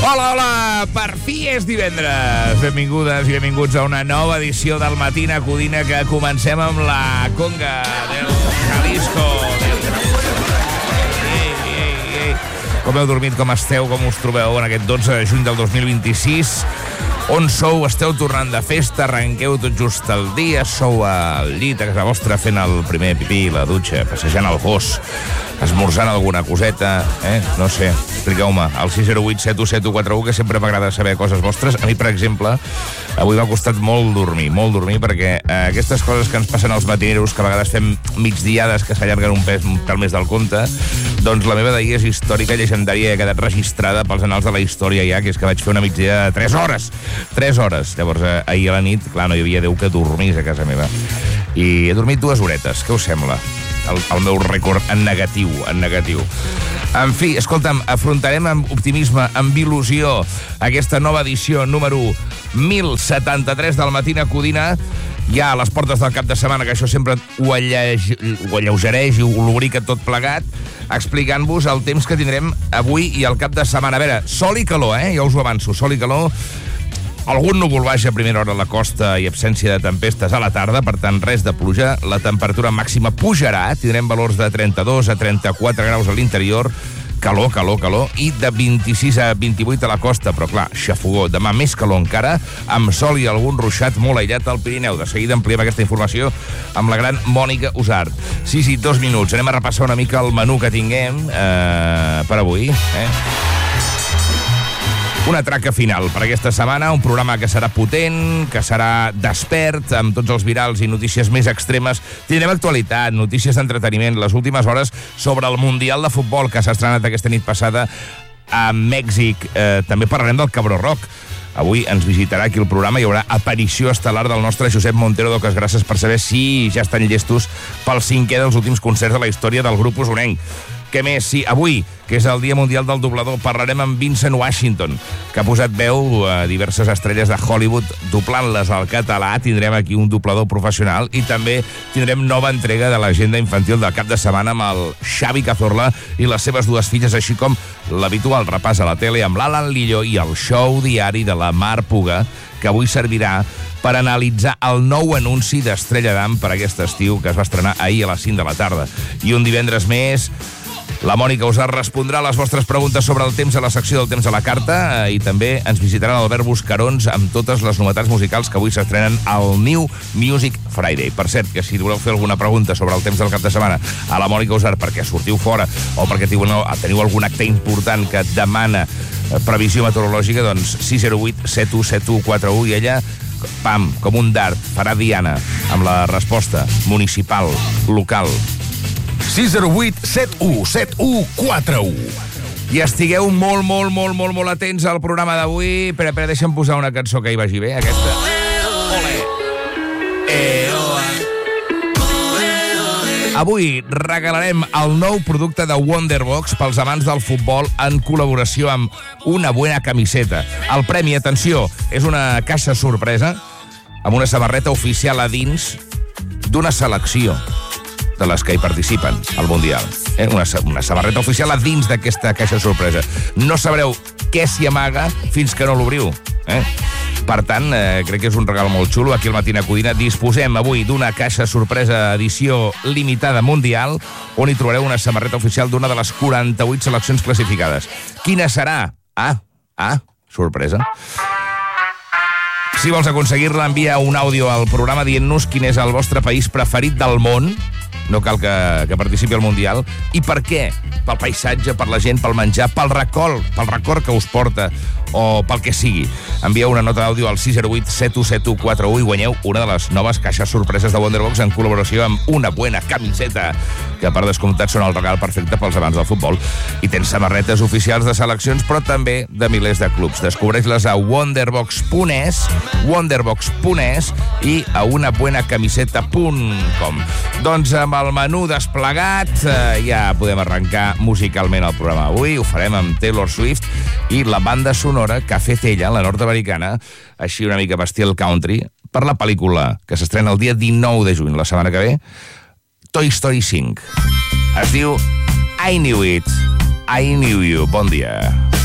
Hola, hola! Per fi és divendres. Benvingudes i benvinguts a una nova edició del Matina Codina, que comencem amb la conga del Jalisco. Com heu dormit, com esteu, com us trobeu en aquest 12 de juny del 2026? On sou? Esteu tornant de festa? Arrenqueu tot just el dia? Sou al llit a casa vostra fent el primer pipí, la dutxa, passejant el gos, esmorzant alguna coseta, No sé, expliqueu-me. Al 608-717141, que sempre m'agrada saber coses vostres. A mi, per exemple, avui m'ha costat molt dormir, perquè aquestes coses que ens passen als matineros, que a vegades fem migdiades que s'allarguen un pèl més del compte, doncs la meva d'ahir és històrica, llegendària, i ha quedat registrada pels annals de la història ja, que és que vaig fer una migdia de 3 hores. 3 hores. Llavors, ahir a la nit, clar, no hi havia Déu que dormís a casa meva. I he dormit 2 horetes. Què us sembla? El meu rècord en negatiu. En fi, escolta'm, afrontarem amb optimisme, amb il·lusió, aquesta nova edició número 1073 del Matina Codina, ja a les portes del cap de setmana, que això sempre ho alleugereix i ho lubrica tot plegat, explicant-vos el temps que tindrem avui i el cap de setmana. A veure, sol i calor, ja us ho avanço, sol i calor. Algun núvol baix a primera hora a la costa i absència de tempestes a la tarda, per tant, res de pluja. La temperatura màxima pujarà, tindrem valors de 32 a 34 graus a l'interior, calor, i de 26 a 28 a la costa, però clar, xafogó. Demà més calor encara, amb sol i algun ruixat molt aïllat al Pirineu. De seguida ampliem aquesta informació amb la gran Mònica Usart. Sí, 2 minuts. Anem a repassar una mica el menú que tinguem per avui, Una traca final per aquesta setmana, un programa que serà potent, que serà despert, amb tots els virals i notícies més extremes. Tindrem actualitat, notícies d'entreteniment, les últimes hores sobre el Mundial de Futbol que s'ha estrenat aquesta nit passada a Mèxic. També parlarem del Cabró Rock. Avui ens visitarà aquí el programa, hi haurà aparició estel·lar del nostre Josep Montero d'Oques Grasses per saber si ja estan llestos pel 5è dels últims concerts de la història del grup usonenc. Què més? Sí, avui, que és el Dia Mundial del Doblador, parlarem amb Vincent Washington, que ha posat veu a diverses estrelles de Hollywood doblant-les al català. Tindrem aquí un doblador professional i també tindrem nova entrega de l'agenda infantil del cap de setmana amb el Xavi Cazorla i les seves 2 filles, així com l'habitual repàs a la tele amb l'Alan Lillo i el show diari de la Mar Puga, que avui servirà per analitzar el nou anunci d'Estrella Damm per aquest estiu, que es va estrenar ahir a les 5 de la tarda. I un divendres més, la Mònica Usart respondrà a les vostres preguntes sobre el temps a la secció del temps a la carta, i també ens visitaran l'Albert Buscarons amb totes les novetats musicals que avui s'estrenen al New Music Friday. Per cert, que si voleu fer alguna pregunta sobre el temps del cap de setmana a la Mònica Usart perquè sortiu fora o perquè teniu algun acte important que demana previsió meteorològica, doncs 608-717141 i ella, pam, com un dart, farà diana amb la resposta municipal, local. 608-717141. I estigueu molt atents al programa d'avui. Espera, deixa'm posar una cançó que hi vagi bé, aquesta. Ole! Avui regalarem el nou producte de Wonderbox pels amants del futbol en col·laboració amb Una Buena Camiseta. El premi, atenció, és una caixa sorpresa amb una samarreta oficial a dins d'una selecció de les que hi participen al Mundial. Una samarreta oficial a dins d'aquesta caixa sorpresa. No sabreu què s'hi amaga fins que no l'obriu. Per tant, crec que és un regal molt xulo. Aquí al Matina Codina disposem avui d'una caixa sorpresa edició limitada mundial, on hi trobareu una samarreta oficial d'una de les 48 seleccions classificades. Quina serà? Sorpresa. Si vols aconseguir-la, envia un àudio al programa dient-nos quin és el vostre país preferit del món. No cal que participi al Mundial. I per què? Pel paisatge, per la gent, pel menjar, pel record que us porta, o pel que sigui. Envieu una nota d'àudio al 608-717141 i guanyeu una de les noves caixes sorpreses de Wonderbox en col·laboració amb Una Buena Camiseta, que per descomptat són el regal perfecte pels amants del futbol. I tens samarretes oficials de seleccions, però també de milers de clubs. Descobreix-les a wonderbox.es i a unabuenacamiseta.com. Doncs amb el menú desplegat ja podem arrencar musicalment el programa. Avui ho farem amb Taylor Swift i la banda sonora que ha fet ella, la nord-americana, així una mica estil country, per la pel·lícula que s'estrena el dia 19 de juny, la setmana que ve, Toy Story 5. Es diu I Knew It, I Knew You. Bon dia.